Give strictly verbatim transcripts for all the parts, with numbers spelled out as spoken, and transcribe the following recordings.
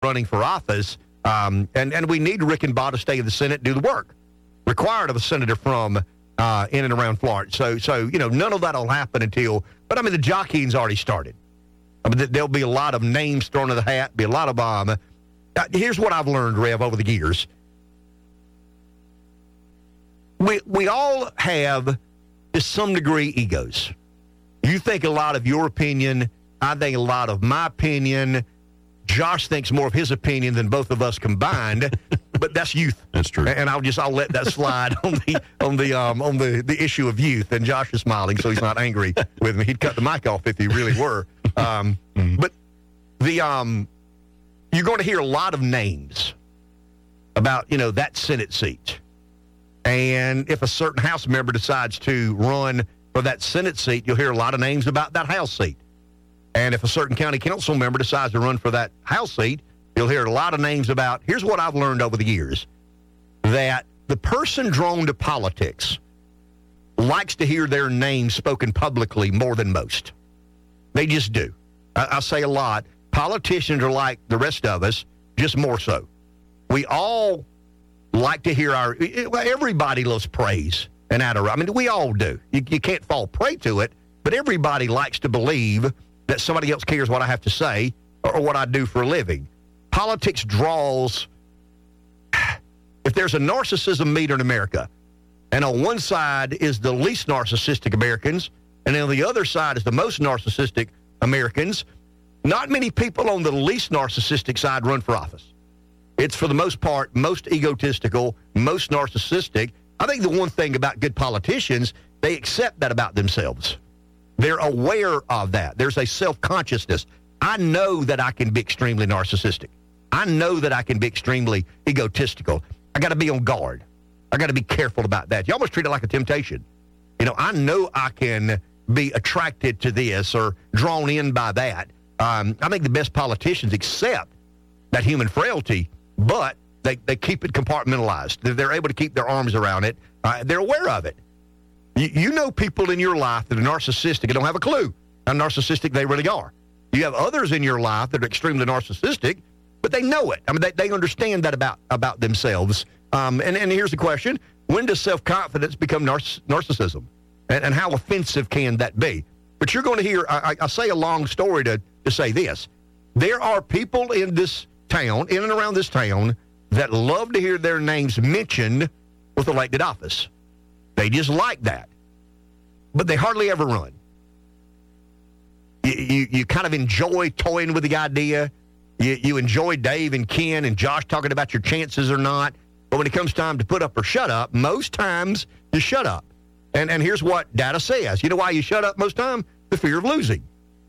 running for office, um, and, and we need Rick and Bob to stay in the Senate, do the work required of a senator from uh, in and around Florida. So, so you know, none of that will happen until, but I mean, the jockeying's already started. I mean, there'll be a lot of names thrown in the hat, be a lot of, um, uh, here's what I've learned, Rev, over the years. We, we all have, to some degree, egos. You think a lot of your opinion. I think a lot of my opinion. Josh thinks more of his opinion than both of us combined, but that's youth. That's true. And I'll just I'll let that slide on the on the um on the, the issue of youth. And Josh is smiling, so he's not angry with me. He'd cut the mic off if he really were. Um, mm-hmm. But the um, you're going to hear a lot of names about you know that Senate seat, and if a certain House member decides to run for that Senate seat, you'll hear a lot of names about that House seat. And if a certain county council member decides to run for that House seat, you'll hear a lot of names about, here's what I've learned over the years, that the person drawn to politics likes to hear their name spoken publicly more than most. They just do. I, I say a lot, politicians are like the rest of us, just more so. We all like to hear our, everybody loves praise and adoration. I mean, we all do. You, you can't fall prey to it, but everybody likes to believe that somebody else cares what I have to say or, or what I do for a living. Politics draws, if there's a narcissism meter in America, and on one side is the least narcissistic Americans, and on the other side is the most narcissistic Americans, not many people on the least narcissistic side run for office. It's, for the most part, most egotistical, most narcissistic. I think the one thing about good politicians, they accept that about themselves. They're aware of that. There's a self-consciousness. I know that I can be extremely narcissistic. I know that I can be extremely egotistical. I got to be on guard. I got to be careful about that. You almost treat it like a temptation. You know, I know I can be attracted to this or drawn in by that. Um, I think the best politicians accept that human frailty, but they, they keep it compartmentalized. They're, they're able to keep their arms around it. Uh, they're aware of it. You know people in your life that are narcissistic and don't have a clue how narcissistic they really are. You have others in your life that are extremely narcissistic, but they know it. I mean, they, they understand that about, about themselves. Um, and, and here's the question. When does self-confidence become narciss- narcissism? And, and how offensive can that be? But you're going to hear, I, I say a long story to, to say this. There are people in this town, in and around this town, that love to hear their names mentioned with elected office. They just like that. But they hardly ever run. You, you, you kind of enjoy toying with the idea. You, you enjoy Dave and Ken and Josh talking about your chances or not. But when it comes time to put up or shut up, most times you shut up. And and here's what data says. You know why you shut up most time? The fear of losing.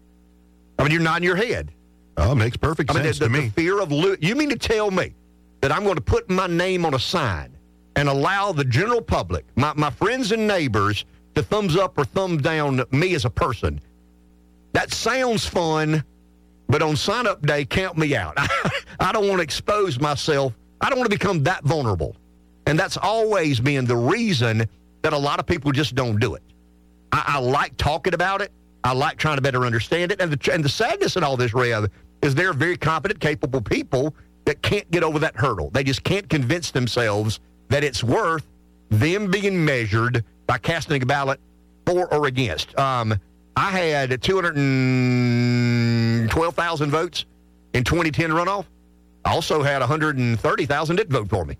I mean, you're nodding your head. Oh, it makes perfect I mean, sense the, to the, me. The fear of losing. You mean to tell me that I'm going to put my name on a sign and allow the general public, my, my friends and neighbors, to thumbs up or thumbs down me as a person? That sounds fun, but on sign-up day, count me out. I don't want to expose myself. I don't want to become that vulnerable. And that's always been the reason that a lot of people just don't do it. I, I like talking about it. I like trying to better understand it. And the, and the sadness in all this, Rev, is they're very competent, capable people that can't get over that hurdle. They just can't convince themselves that it's worth them being measured by casting a ballot for or against. Um, I had two hundred twelve thousand votes in twenty ten runoff. I also had one hundred thirty thousand didn't vote for me.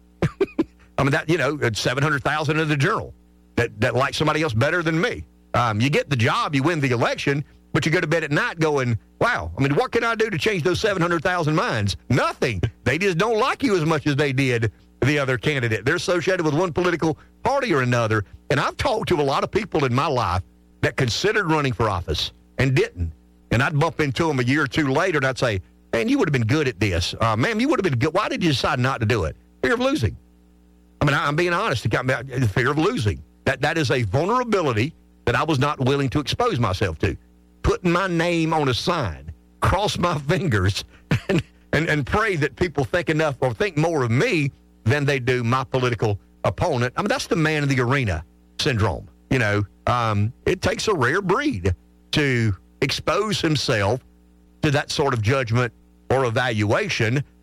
I mean, that, you know, seven hundred thousand in the journal that, that like somebody else better than me. Um, you get the job, you win the election, but you go to bed at night going, wow, I mean, what can I do to change those seven hundred thousand minds? Nothing. They just don't like you as much as they did the other candidate. They're associated with one political party or another. And I've talked to a lot of people in my life that considered running for office and didn't. And I'd bump into them a year or two later, and I'd say, man, you would have been good at this. Uh, man, you would have been good. Why did you decide not to do it? Fear of losing. I mean, I'm being honest. The fear of losing. That That is a vulnerability that I was not willing to expose myself to. Putting my name on a sign, cross my fingers, and, and, and pray that people think enough or think more of me than they do my political opponent. I mean, that's the man in the arena syndrome. You know, um, it takes a rare breed to expose himself to that sort of judgment or evaluation.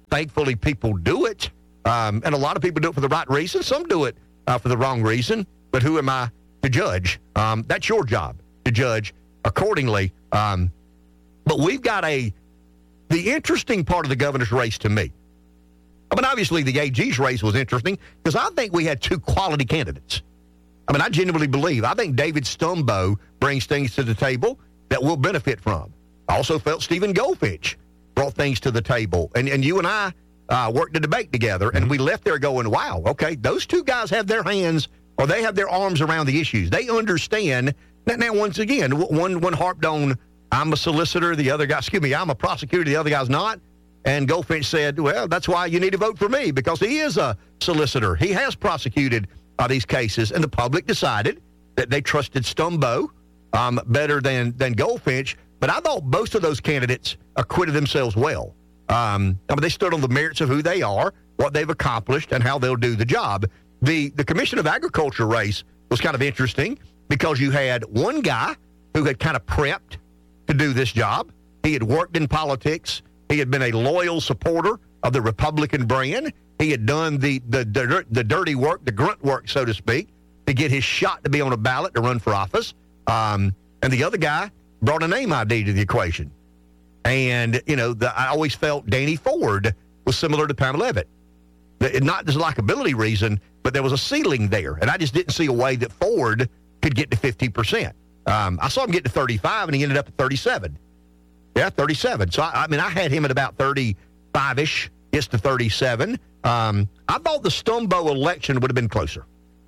Thankfully, people do it, um, and a lot of people do it for the right reason. Some do it uh, for the wrong reason, but who am I to judge? Um, that's your job, to judge accordingly. Um, but we've got a, the interesting part of the governor's race to me, I mean, obviously the A G's race was interesting because I think we had two quality candidates. I mean, I genuinely believe, I think David Stumbo brings things to the table that we'll benefit from. I also felt Stephen Goldfinch brought things to the table. And and you and I uh, worked a debate together, and we left there going, wow, okay, those two guys have their hands, or they have their arms around the issues. They understand. Now, now once again, one, one harped on, I'm a solicitor, the other guy, excuse me, I'm a prosecutor, the other guy's not. And Goldfinch said, well, that's why you need to vote for me, because he is a solicitor. He has prosecuted uh, these cases, and the public decided that they trusted Stumbo um, better than, than Goldfinch. But I thought most of those candidates acquitted themselves well. Um, I mean, they stood on the merits of who they are, what they've accomplished, and how they'll do the job. The, the Commission of Agriculture race was kind of interesting because you had one guy who had kind of prepped to do this job. He had worked in politics. He had been a loyal supporter of the Republican brand. He had done the, the, the, the dirty work, the grunt work, so to speak, to get his shot to be on a ballot to run for office. Um, and the other guy brought a name I D to the equation. And, you know, the, I always felt Danny Ford was similar to Pamela Levitt. The, not just likability reason, but there was a ceiling there. And I just didn't see a way that Ford could get to fifty percent. Um, I saw him get to thirty-five, and he ended up at thirty-seven. Yeah, thirty-seven. So, I, I mean, I had him at about thirty-five-ish, gets to thirty-seven. Um, I thought the Stumbo election would have been closer.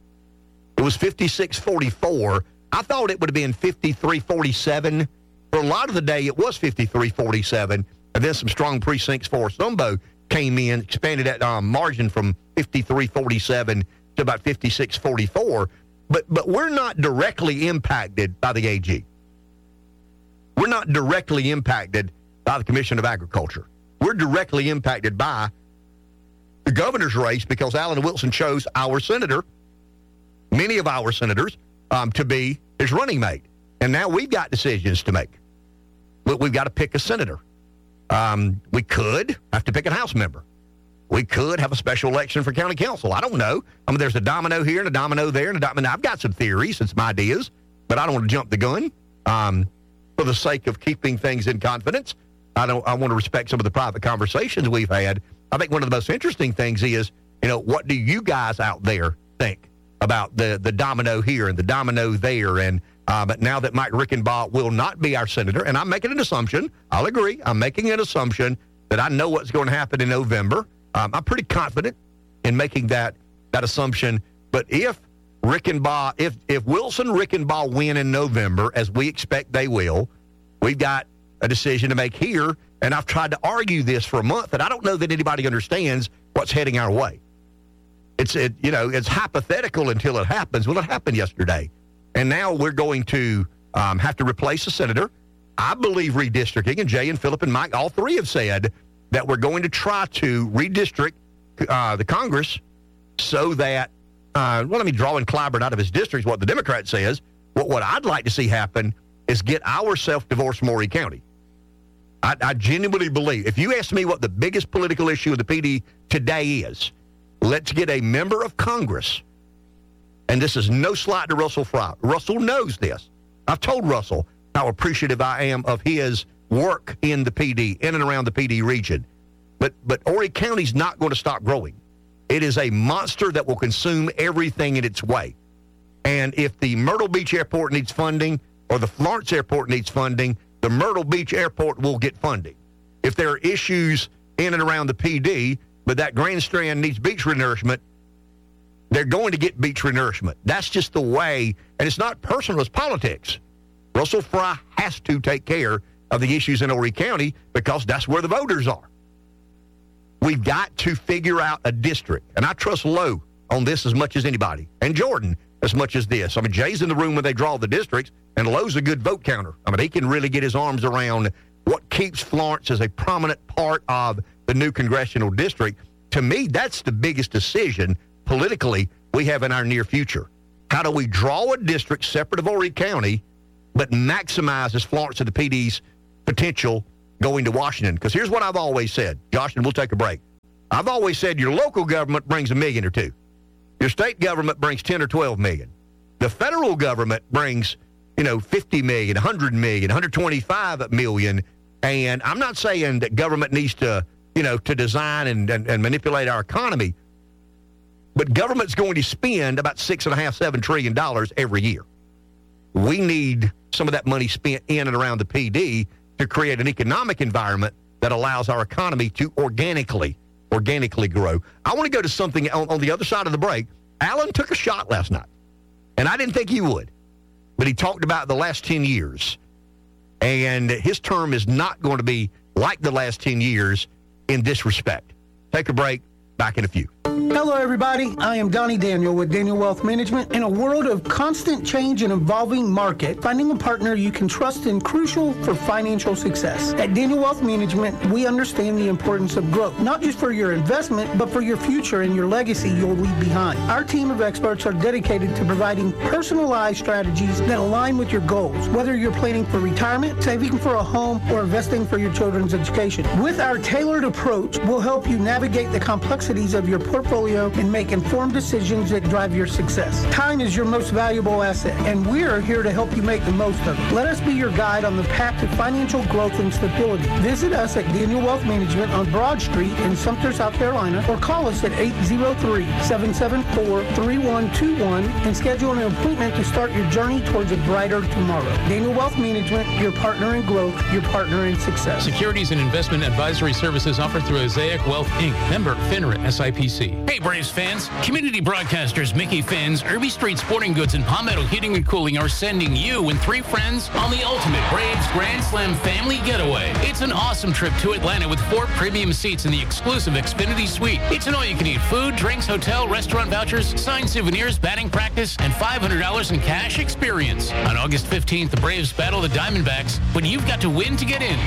It was fifty-six forty-four. I thought it would have been fifty-three forty-seven. For a lot of the day, it was fifty-three forty-seven. And then some strong precincts for Stumbo came in, expanded that um, margin from fifty-three forty-seven to about fifty-six forty-four. But, but we're not directly impacted by the A G. We're not directly impacted by the Commission of Agriculture. We're directly impacted by the governor's race because Alan Wilson chose our senator, many of our senators, um, to be his running mate. And now we've got decisions to make. We've got to pick a senator. Um, we could have to pick a House member. We could have a special election for county council. I don't know. I mean, there's a domino here and a domino there and a domino. I've got some theories and some ideas, but I don't want to jump the gun. Um, For the sake of keeping things in confidence, I don't. I want to respect some of the private conversations we've had. I think one of the most interesting things is, you know, what do you guys out there think about the the domino here and the domino there? And uh, but now that Mike Rickenbaugh will not be our senator, and I'm making an assumption. I'll agree. I'm making an assumption that I know what's going to happen in November. Um, I'm pretty confident in making that that assumption. But if Rickenbaugh, if if Wilson Rickenbaugh win in November, as we expect they will, we've got a decision to make here. And I've tried to argue this for a month, and I don't know that anybody understands what's heading our way. It's it, you know, it's hypothetical until it happens. Well, it happened yesterday, and now we're going to um, have to replace a senator. I believe redistricting, and Jay and Philip and Mike, all three have said that we're going to try to redistrict uh, the Congress so that. Uh, well, I mean, drawing Clyburn out of his district is what the Democrat says. What, what I'd like to see happen is get our self-divorced Maury County. I, I genuinely believe, if you ask me what the biggest political issue of the P D today is, let's get a member of Congress, and this is no slight to Russell Fry. Russell knows this. I've told Russell how appreciative I am of his work in the P D, in and around the P D region. But, but Horry County's not going to stop growing. It is a monster that will consume everything in its way. And if the Myrtle Beach Airport needs funding or the Florence Airport needs funding, the Myrtle Beach Airport will get funding. If there are issues in and around the P D, but that Grand Strand needs beach renourishment, they're going to get beach renourishment. That's just the way, and it's not personal, it's politics. Russell Fry has to take care of the issues in Horry County because that's where the voters are. We've got to figure out a district, and I trust Lowe on this as much as anybody, and Jordan as much as this. I mean, Jay's in the room when they draw the districts, and Lowe's a good vote counter. I mean, he can really get his arms around what keeps Florence as a prominent part of the new congressional district. To me, that's the biggest decision politically we have in our near future. How do we draw a district separate of Horry County, but maximizes Florence and the P D's potential going to Washington? Because here's what I've always said, Josh, and we'll take a break. I've always said your local government brings a million or two. Your state government brings ten or twelve million. The federal government brings, you know, fifty million, one hundred million, one hundred twenty-five million. And I'm not saying that government needs to, you know, to design and, and, and manipulate our economy, but government's going to spend about six and a half, seven trillion dollars every year. We need some of that money spent in and around the P D to create an economic environment that allows our economy to organically, organically grow. I want to go to something on, on the other side of the break. Alan took a shot last night, and I didn't think he would, but he talked about the last ten years, and his term is not going to be like the last ten years in this respect. Take a break. Back in a few. Hello, everybody. I am Donnie Daniel with Daniel Wealth Management. In a world of constant change and evolving market, finding a partner you can trust is crucial for financial success. At Daniel Wealth Management, we understand the importance of growth, not just for your investment, but for your future and your legacy you'll leave behind. Our team of experts are dedicated to providing personalized strategies that align with your goals, whether you're planning for retirement, saving for a home, or investing for your children's education. With our tailored approach, we'll help you navigate the complexities of your portfolio and make informed decisions that drive your success. Time is your most valuable asset, and we're here to help you make the most of it. Let us be your guide on the path to financial growth and stability. Visit us at Daniel Wealth Management on Broad Street in Sumter, South Carolina, or call us at eight zero three, seven seven four, three one two one and schedule an appointment to start your journey towards a brighter tomorrow. Daniel Wealth Management, your partner in growth, your partner in success. Securities and investment advisory services offered through Osaic Wealth, Incorporated. Member FINRA S I P C. Hey Braves fans, community broadcasters Mickey Finn's, Irby Street Sporting Goods, and Palmetto Heating and Cooling are sending you and three friends on the ultimate Braves Grand Slam family getaway. It's an awesome trip to Atlanta with four premium seats in the exclusive Xfinity Suite. It's an all-you-can-eat food, drinks, hotel, restaurant vouchers, signed souvenirs, batting practice, and five hundred dollars in cash experience. On August fifteenth, the Braves battle the Diamondbacks, but you've got to win to get in.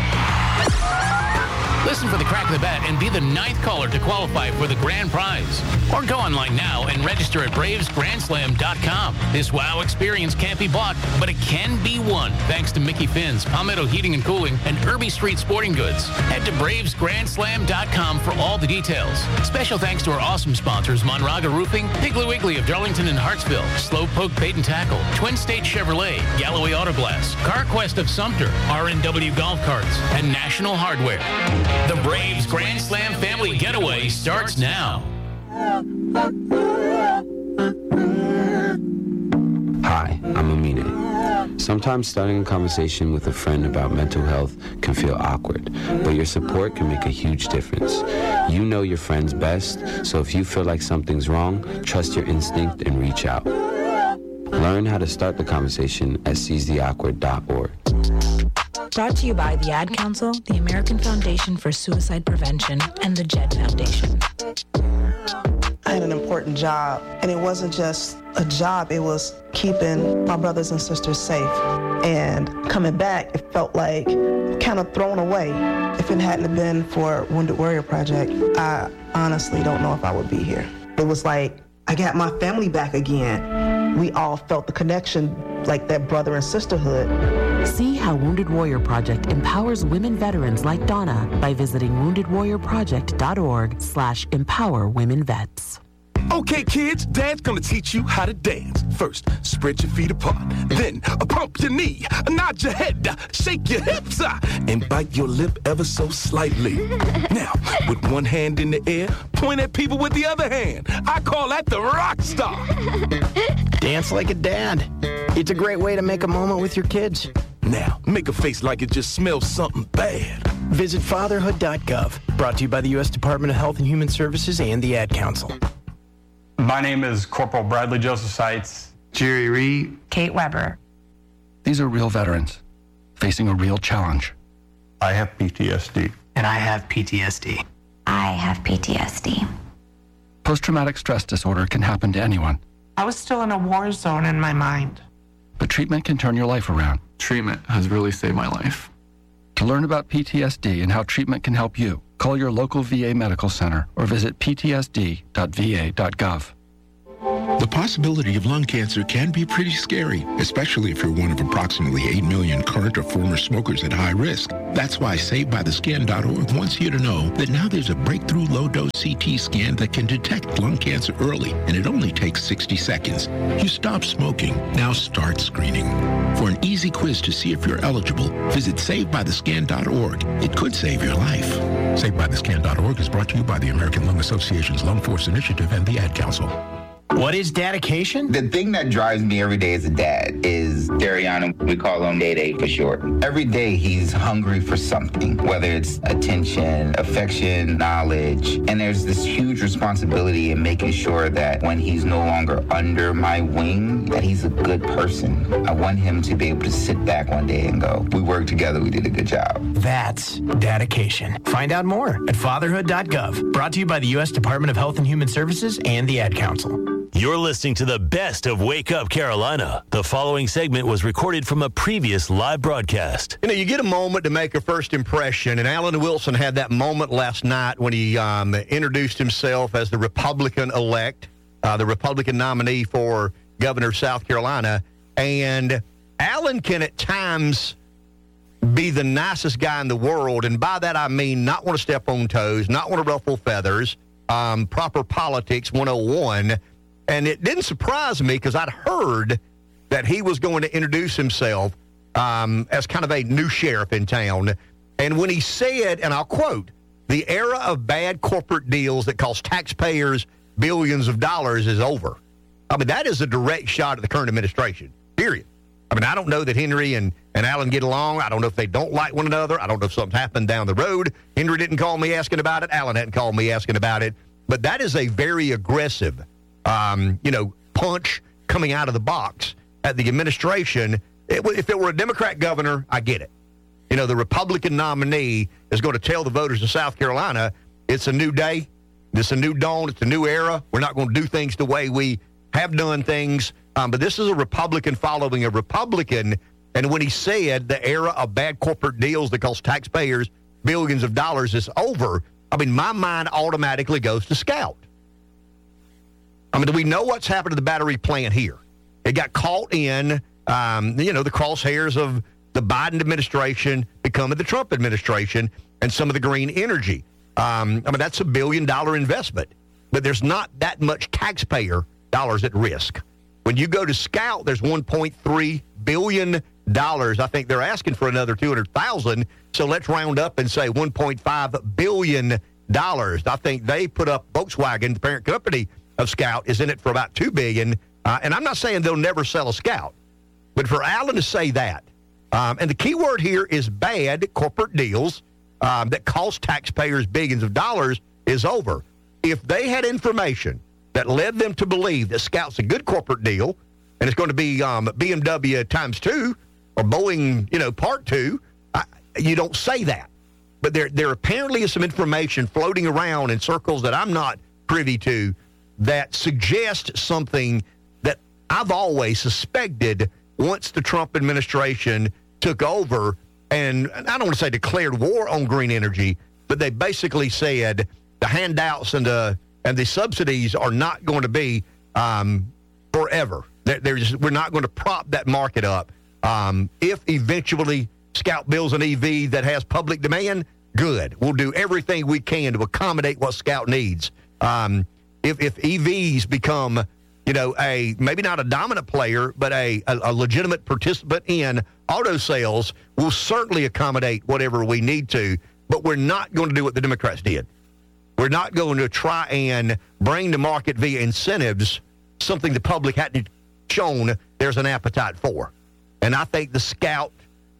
Listen for the crack of the bat and be the ninth caller to qualify for the grand prize. Or go online now and register at braves grand slam dot com. This wow experience can't be bought, but it can be won thanks to Mickey Finn's, Palmetto Heating and Cooling, and Irby Street Sporting Goods. Head to braves grand slam dot com for all the details. Special thanks to our awesome sponsors, Monraga Roofing, Piggly Wiggly of Darlington and Hartsville, Slowpoke Bait and Tackle, Twin State Chevrolet, Galloway Auto Glass, CarQuest of Sumter, R and W Golf Carts, and National Hardware. The Braves Grand Slam family getaway starts now. Hi, I'm Amine. Sometimes starting a conversation with a friend about mental health can feel awkward, but your support can make a huge difference. You know your friends best, so if you feel like something's wrong, trust your instinct and reach out. Learn how to start the conversation at seize the awkward dot org. Brought to you by the Ad Council, the American Foundation for Suicide Prevention, and the Jed Foundation. I had an important job, and it wasn't just a job, it was keeping my brothers and sisters safe. And coming back, it felt like kind of thrown away. If it hadn't been for Wounded Warrior Project, I honestly don't know if I would be here. It was like, I got my family back again. We all felt the connection, like that brother and sisterhood. See how Wounded Warrior Project empowers women veterans like Donna by visiting wounded warrior project dot org slash empower women vets. Okay, kids, Dad's gonna teach you how to dance. First, spread your feet apart. Then, uh, pump your knee, uh, nod your head, uh, shake your hips, uh, and bite your lip ever so slightly. Now, with one hand in the air, point at people with the other hand. I call that the rock star. Dance like a dad. It's a great way to make a moment with your kids. Now, make a face like it just smells something bad. Visit fatherhood dot gov. Brought to you by the U S Department of Health and Human Services and the Ad Council. My name is Corporal Bradley Joseph Seitz. Jerry Reed. Kate Weber. These are real veterans facing a real challenge. I have P T S D. And I have P T S D. I have P T S D. Post-traumatic stress disorder can happen to anyone. I was still in a war zone in my mind. But treatment can turn your life around. Treatment has really saved my life. To learn about P T S D and how treatment can help you, call your local V A medical center or visit p t s d dot v a dot gov. The possibility of lung cancer can be pretty scary, especially if you're one of approximately eight million current or former smokers at high risk. That's why Saved By The Skin dot org wants you to know that now there's a breakthrough low-dose C T scan that can detect lung cancer early, and it only takes sixty seconds. You stop smoking, now start screening. For an easy quiz to see if you're eligible, visit Saved By The Skin dot org. It could save your life. Saved By The Skin dot org is brought to you by the American Lung Association's Lung Force Initiative and the Ad Council. What is dedication? The thing that drives me every day as a dad is Dariana. We call him Day Day for short. Every day he's hungry for something, whether it's attention, affection, knowledge. And there's this huge responsibility in making sure that when he's no longer under my wing, that he's a good person. I want him to be able to sit back one day and go, we worked together, we did a good job. That's dedication. Find out more at fatherhood dot gov. Brought to you by the U S Department of Health and Human Services and the Ad Council. You're listening to the best of Wake Up Carolina. The following segment was recorded from a previous live broadcast. You know, you get a moment to make a first impression, and Alan Wilson had that moment last night when he um, introduced himself as the Republican-elect, uh, the Republican nominee for governor of South Carolina. And Alan can at times be the nicest guy in the world, and by that I mean not want to step on toes, not want to ruffle feathers, um, proper politics one oh one. And it didn't surprise me because I'd heard that he was going to introduce himself um, as kind of a new sheriff in town. And when he said, and I'll quote, the era of bad corporate deals that cost taxpayers billions of dollars is over. I mean, that is a direct shot at the current administration, period. I mean, I don't know that Henry and, and Alan get along. I don't know if they don't like one another. I don't know if something happened down the road. Henry didn't call me asking about it. Alan hadn't called me asking about it. But that is a very aggressive Um, you know, punch coming out of the box at the administration. It, if it were a Democrat governor, I get it. You know, the Republican nominee is going to tell the voters of South Carolina, it's a new day, it's a new dawn, it's a new era. We're not going to do things the way we have done things. Um, but this is a Republican following a Republican. And when he said the era of bad corporate deals that cost taxpayers billions of dollars is over, I mean, my mind automatically goes to Scout. I mean, do we know what's happened to the battery plant here? It got caught in, um, you know, the crosshairs of the Biden administration becoming the Trump administration and some of the green energy. Um, I mean, that's a billion-dollar investment, but there's not that much taxpayer dollars at risk. When you go to Scout, there's one point three billion dollars. I think they're asking for another two hundred thousand dollars, so let's round up and say one point five billion dollars. I think they put up Volkswagen, the parent company of Scout, is in it for about two billion dollars. Uh, and I'm not saying they'll never sell a Scout, but for Alan to say that, um, and the key word here is bad corporate deals um, that cost taxpayers billions of dollars is over. If they had information that led them to believe that Scout's a good corporate deal and it's going to be um, B M W times two or Boeing, you know, part two, I, you don't say that. But there, there apparently is some information floating around in circles that I'm not privy to that suggest something that I've always suspected once the Trump administration took over, and I don't want to say declared war on green energy, but they basically said the handouts and the and the subsidies are not going to be um, forever. They're, they're just, we're not going to prop that market up. Um, if eventually Scout builds an E V that has public demand, good. We'll do everything we can to accommodate what Scout needs. Um, If, if E Vs become, you know, a maybe not a dominant player, but a, a, a legitimate participant in auto sales, we'll certainly accommodate whatever we need to. But we're not going to do what the Democrats did. We're not going to try and bring to market via incentives something the public hadn't shown there's an appetite for. And I think the Scout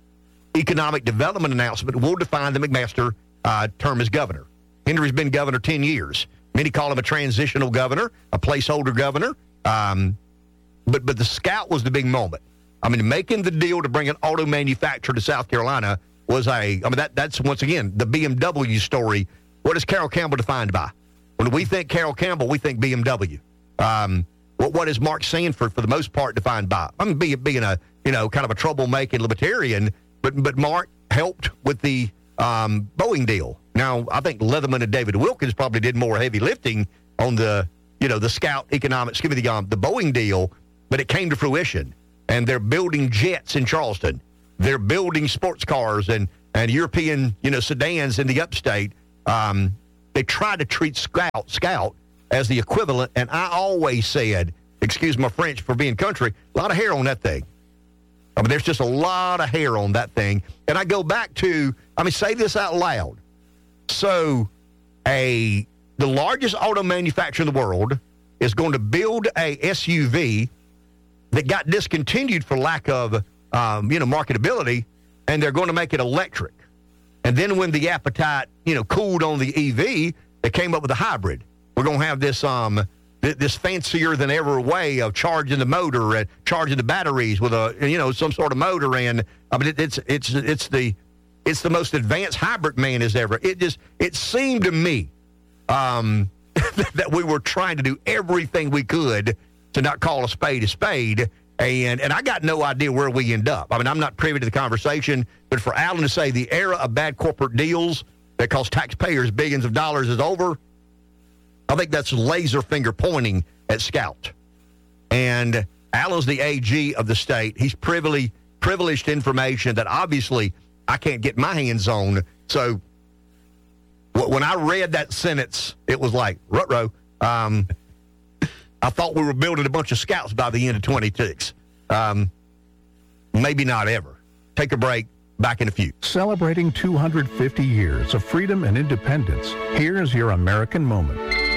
economic development announcement will define the McMaster uh, term as governor. Henry's been governor ten years. Many call him a transitional governor, a placeholder governor. Um, but but the Scout was the big moment. I mean, making the deal to bring an auto manufacturer to South Carolina was a, I mean, that that's, once again, the B M W story. What is Carroll Campbell defined by? When we think Carroll Campbell, we think B M W. Um, what, what is Mark Sanford, for the most part, defined by? I mean, being, being a, you know, kind of a troublemaking libertarian, but, but Mark helped with the um, Boeing deal. Now, I think Leatherman and David Wilkins probably did more heavy lifting on the, you know, the Scout Economics, excuse me, the, um, the Boeing deal, but it came to fruition. And they're building jets in Charleston. They're building sports cars and, and European, you know, sedans in the upstate. Um, they try to treat Scout, Scout as the equivalent. And I always said, excuse my French for being country, a lot of hair on that thing. I mean, there's just a lot of hair on that thing. And I go back to, I mean, say this out loud. So a the largest auto manufacturer in the world is going to build a S U V that got discontinued for lack of, um, you know, marketability, and they're going to make it electric. And then when the appetite, you know, cooled on the E V, they came up with a hybrid. We're going to have this um th- this fancier than ever way of charging the motor and charging the batteries with a, you know, some sort of motor. And I mean, it, it's it's it's the it's the most advanced hybrid man has ever. It just it seemed to me um, that we were trying to do everything we could to not call a spade a spade, and and I got no idea where we end up. I mean, I'm not privy to the conversation, but for Alan to say the era of bad corporate deals that cost taxpayers billions of dollars is over, I think that's laser finger pointing at Scout. And Alan's the A G of the state. He's privileged, privileged information that obviously I can't get my hands on. So when I read that sentence, it was like, ruh-roh. Um, I thought we were building a bunch of Scouts by the end of twenty-six. Um, maybe not ever. Take a break. Back in a few. Celebrating two hundred fifty years of freedom and independence. Here's your American moment.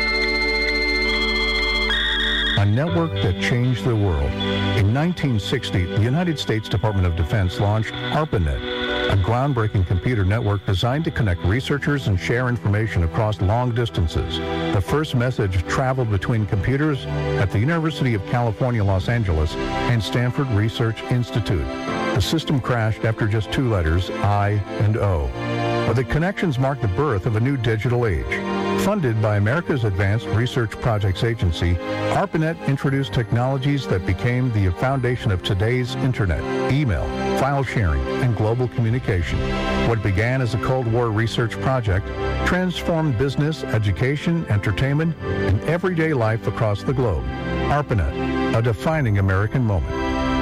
A network that changed the world. In nineteen sixty, the United States Department of Defense launched ARPANET, a groundbreaking computer network designed to connect researchers and share information across long distances. The first message traveled between computers at the University of California, Los Angeles, and Stanford Research Institute. The system crashed after just two letters, I and O. But the connections marked the birth of a new digital age. Funded by America's Advanced Research Projects Agency, ARPANET introduced technologies that became the foundation of today's internet, email, file sharing, and global communication. What began as a Cold War research project transformed business, education, entertainment, and everyday life across the globe. ARPANET, a defining American moment.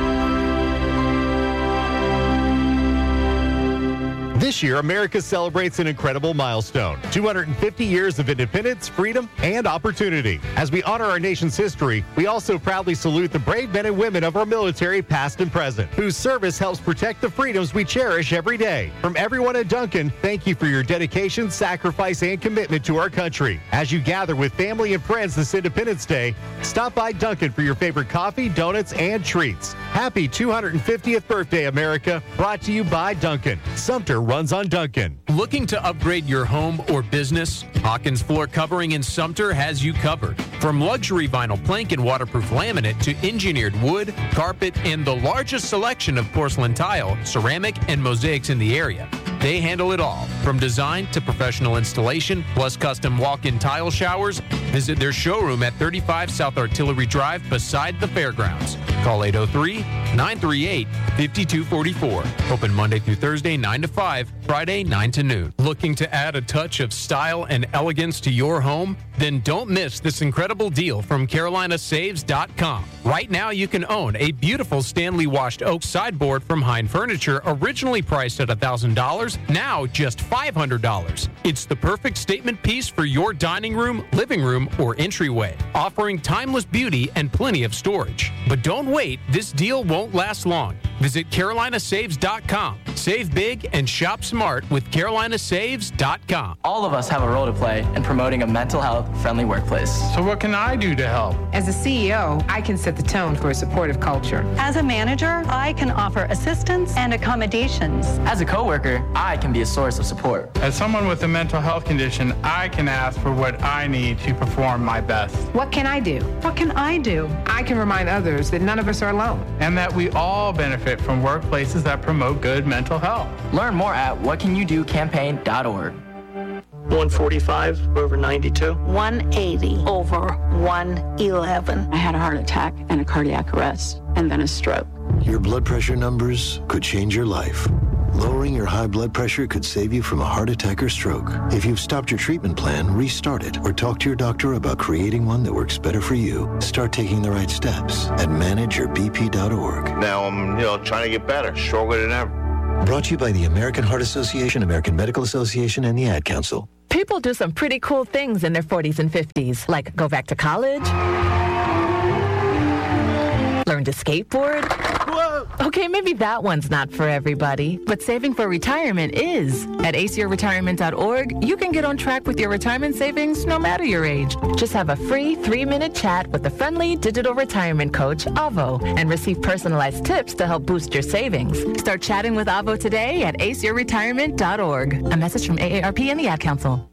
This year, America celebrates an incredible milestone, two hundred fifty years of independence, freedom, and opportunity. As we honor our nation's history, we also proudly salute the brave men and women of our military, past and present, whose service helps protect the freedoms we cherish every day. From everyone at Dunkin', thank you for your dedication, sacrifice, and commitment to our country. As you gather with family and friends this Independence Day, stop by Dunkin' for your favorite coffee, donuts, and treats. Happy two hundred fiftieth birthday, America. Brought to you by Dunkin'. Sumter runs on Dunkin'. Looking to upgrade your home or business? Hawkins Floor Covering in Sumter has you covered. From luxury vinyl plank and waterproof laminate to engineered wood, carpet, and the largest selection of porcelain tile, ceramic, and mosaics in the area. They handle it all, from design to professional installation, plus custom walk-in tile showers. Visit their showroom at thirty-five South Artillery Drive beside the fairgrounds. Call eight oh three, nine three eight, five two four four. Open Monday through Thursday, nine to five, Friday, nine to noon. Looking to add a touch of style and elegance to your home? Then don't miss this incredible deal from Carolina Saves dot com. Right now, you can own a beautiful Stanley washed oak sideboard from Hine Furniture, originally priced at one thousand dollars, now just five hundred dollars. It's the perfect statement piece for your dining room, living room, or entryway, offering timeless beauty and plenty of storage. But don't wait, this deal won't last long. Visit Carolina Saves dot com. Save big and shop smart with Carolina Saves dot com. All of us have a role to play in promoting a mental health friendly workplace. So what can I do to help? As a C E O, I can set the tone for a supportive culture. As a manager, I can offer assistance and accommodations. As a coworker, I can be a source of support. As someone with a mental health condition, I can ask for what I need to perform my best. What can I do? What can I do? I can remind others that none of us are alone. And that we all benefit from workplaces that promote good mental health. Learn more at what can you do campaign dot org. one forty-five over ninety-two. one eighty over one eleven. I had a heart attack and a cardiac arrest and then a stroke. Your blood pressure numbers could change your life. Lowering your high blood pressure could save you from a heart attack or stroke. If you've stopped your treatment plan, restart it or talk to your doctor about creating one that works better for you. Start taking the right steps at manage your b p dot org. Now I'm, you know, trying to get better, stronger than ever. Brought to you by the American Heart Association, American Medical Association, and the Ad Council. People do some pretty cool things in their forties and fifties, like go back to college, learn to skateboard. Whoa. Okay, maybe that one's not for everybody, but saving for retirement is. At ace your retirement dot org, you can get on track with your retirement savings no matter your age. Just have a free three-minute chat with a friendly digital retirement coach, Avo, and receive personalized tips to help boost your savings. Start chatting with Avo today at ace your retirement dot org. A message from A A R P and the Ad Council.